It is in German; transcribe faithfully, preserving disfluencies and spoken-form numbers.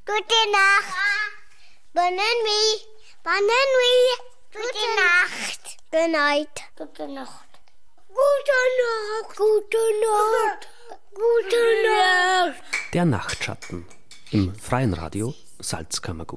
Gute Nacht. Bonne nuit. Bonne nuit. Gute Nacht. Good night. Gute Nacht. Gute Nacht. Gute Nacht. Gute Nacht. Der Nachtschatten im Freien Radio Salzkammergut.